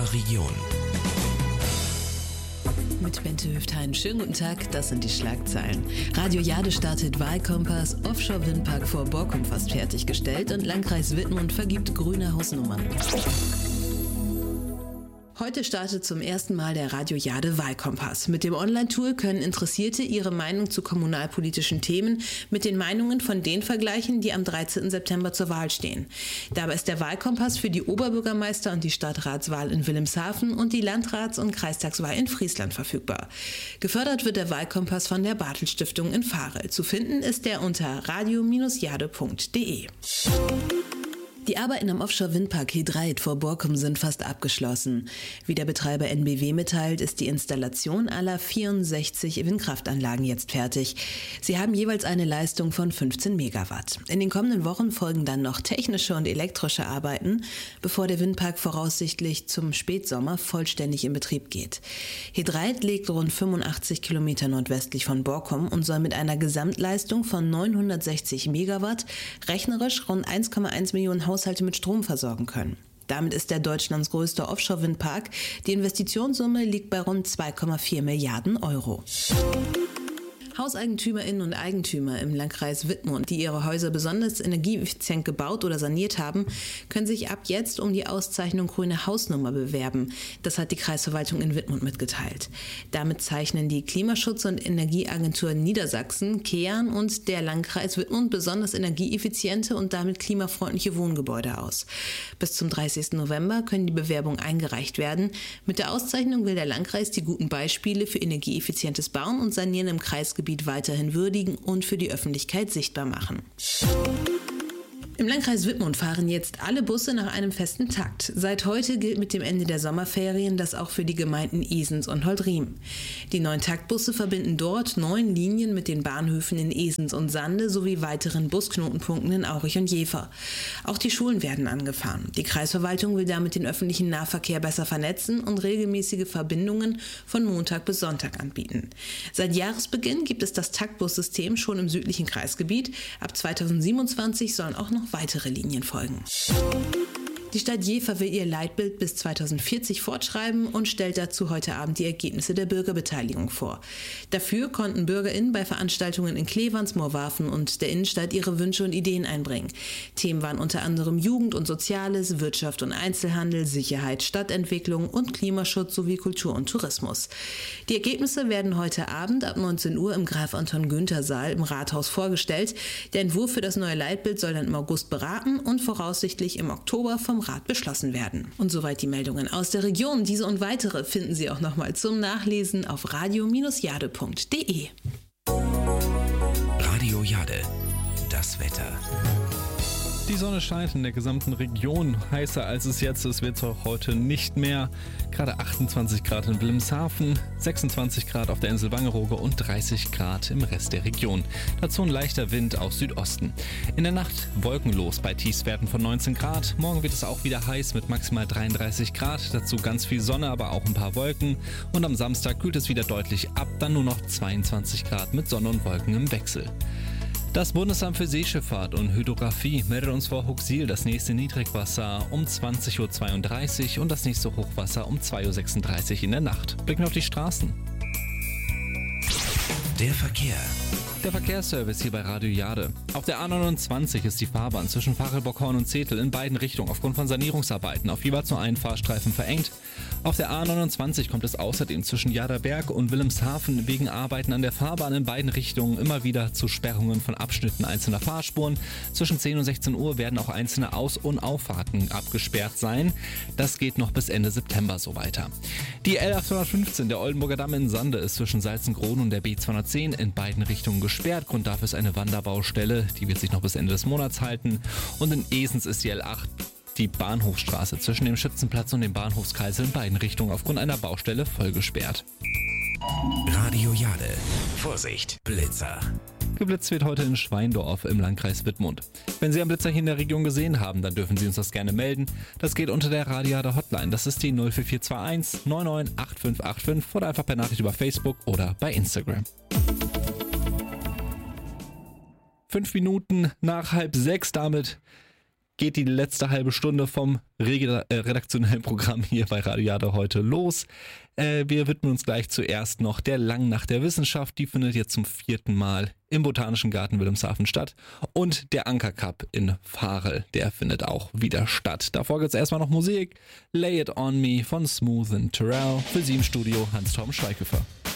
der Region. Mit Bente Hüfthain. Schönen guten Tag, das sind die Schlagzeilen. Radio Jade startet Wahlkompass, Offshore-Windpark vor Borkum fast fertiggestellt und Landkreis Wittmund vergibt grüne Hausnummern. Heute startet zum ersten Mal der Radio Jade Wahlkompass. Mit dem Online-Tool können Interessierte ihre Meinung zu kommunalpolitischen Themen mit den Meinungen von denen vergleichen, die am 13. September zur Wahl stehen. Dabei ist der Wahlkompass für die Oberbürgermeister- und die Stadtratswahl in Wilhelmshaven und die Landrats- und Kreistagswahl in Friesland verfügbar. Gefördert wird der Wahlkompass von der Bartel-Stiftung in Varel. Zu finden ist er unter radio-jade.de. Die Arbeiten am Offshore-Windpark He3 vor Borkum sind fast abgeschlossen. Wie der Betreiber NBW mitteilt, ist die Installation aller 64 Windkraftanlagen jetzt fertig. Sie haben jeweils eine Leistung von 15 Megawatt. In den kommenden Wochen folgen dann noch technische und elektrische Arbeiten, bevor der Windpark voraussichtlich zum Spätsommer vollständig in Betrieb geht. He3 liegt rund 85 Kilometer nordwestlich von Borkum und soll mit einer Gesamtleistung von 960 Megawatt rechnerisch rund 1,1 Millionen Haushalte mit Strom versorgen können. Damit ist er Deutschlands größter Offshore-Windpark. Die Investitionssumme liegt bei rund 2,4 Milliarden Euro. HauseigentümerInnen und Eigentümer im Landkreis Wittmund, die ihre Häuser besonders energieeffizient gebaut oder saniert haben, können sich ab jetzt um die Auszeichnung Grüne Hausnummer bewerben. Das hat die Kreisverwaltung in Wittmund mitgeteilt. Damit zeichnen die Klimaschutz- und Energieagentur Niedersachsen, KEAN und der Landkreis Wittmund besonders energieeffiziente und damit klimafreundliche Wohngebäude aus. Bis zum 30. November können die Bewerbungen eingereicht werden. Mit der Auszeichnung will der Landkreis die guten Beispiele für energieeffizientes Bauen und Sanieren im Kreisgebiet weiterhin würdigen und für die Öffentlichkeit sichtbar machen. Im Landkreis Wittmund fahren jetzt alle Busse nach einem festen Takt. Seit heute gilt mit dem Ende der Sommerferien das auch für die Gemeinden Esens und Holdriem. Die neuen Taktbusse verbinden dort 9 Linien mit den Bahnhöfen in Esens und Sande sowie weiteren Busknotenpunkten in Aurich und Jever. Auch die Schulen werden angefahren. Die Kreisverwaltung will damit den öffentlichen Nahverkehr besser vernetzen und regelmäßige Verbindungen von Montag bis Sonntag anbieten. Seit Jahresbeginn gibt es das Taktbussystem schon im südlichen Kreisgebiet. Ab 2027 sollen auch noch weitere Linien folgen. Die Stadt Jever will ihr Leitbild bis 2040 fortschreiben und stellt dazu heute Abend die Ergebnisse der Bürgerbeteiligung vor. Dafür konnten BürgerInnen bei Veranstaltungen in Clevans, Moorwafen und der Innenstadt ihre Wünsche und Ideen einbringen. Themen waren unter anderem Jugend und Soziales, Wirtschaft und Einzelhandel, Sicherheit, Stadtentwicklung und Klimaschutz sowie Kultur und Tourismus. Die Ergebnisse werden heute Abend ab 19 Uhr im Graf-Anton-Günther-Saal im Rathaus vorgestellt. Der Entwurf für das neue Leitbild soll dann im August beraten und voraussichtlich im Oktober vom Rat beschlossen werden. Und soweit die Meldungen aus der Region. Diese und weitere finden Sie auch nochmal zum Nachlesen auf radio-jade.de. Radio Jade, das Wetter. Die Sonne scheint in der gesamten Region. Heißer als es jetzt ist, wird es auch heute nicht mehr. Gerade 28 Grad in Wilhelmshaven, 26 Grad auf der Insel Wangerooge und 30 Grad im Rest der Region. Dazu ein leichter Wind aus Südosten. In der Nacht wolkenlos bei Tiefstwerten von 19 Grad. Morgen wird es auch wieder heiß mit maximal 33 Grad. Dazu ganz viel Sonne, aber auch ein paar Wolken. Und am Samstag kühlt es wieder deutlich ab. Dann nur noch 22 Grad mit Sonne und Wolken im Wechsel. Das Bundesamt für Seeschifffahrt und Hydrographie meldet uns vor Huxil das nächste Niedrigwasser um 20.32 Uhr und das nächste Hochwasser um 2.36 Uhr in der Nacht. Blicken wir auf die Straßen. Der Verkehr. Der Verkehrsservice hier bei Radio Jade. Auf der A29 ist die Fahrbahn zwischen Varel-Bockhorn und Zetel in beiden Richtungen aufgrund von Sanierungsarbeiten auf jeweils nur einen Fahrstreifen verengt. Auf der A29 kommt es außerdem zwischen Jaderberg und Wilhelmshaven wegen Arbeiten an der Fahrbahn in beiden Richtungen immer wieder zu Sperrungen von Abschnitten einzelner Fahrspuren. Zwischen 10 und 16 Uhr werden auch einzelne Aus- und Auffahrten abgesperrt sein. Das geht noch bis Ende September so weiter. Die L815, der Oldenburger Damm in Sande, ist zwischen Salzenkronen und der B210 in beiden Richtungen gesperrt. Grund dafür ist eine Wanderbaustelle, die wird sich noch bis Ende des Monats halten. Und in Esens ist die L8 die Bahnhofstraße zwischen dem Schützenplatz und dem Bahnhofskreisel in beiden Richtungen aufgrund einer Baustelle voll gesperrt. Radio Jade. Vorsicht, Blitzer. Geblitzt wird heute in Schweindorf im Landkreis Wittmund. Wenn Sie einen Blitzer hier in der Region gesehen haben, dann dürfen Sie uns das gerne melden. Das geht unter der Radio Jade Hotline. Das ist die 04421 998585 oder einfach per Nachricht über Facebook oder bei Instagram. 5 Minuten nach 5:30 damit geht die letzte halbe Stunde vom redaktionellen Programm hier bei Radio Jade heute los. Wir widmen uns gleich zuerst noch der Langnacht der Wissenschaft. Die findet jetzt zum 4. Mal im Botanischen Garten Wilhelmshaven statt. Und der Anker Cup in Varel, der findet auch wieder statt. Davor gibt es erstmal noch Musik. Lay It On Me von Smooth and Terrell. Für Sie im Studio Hans-Torben Schweighöfer.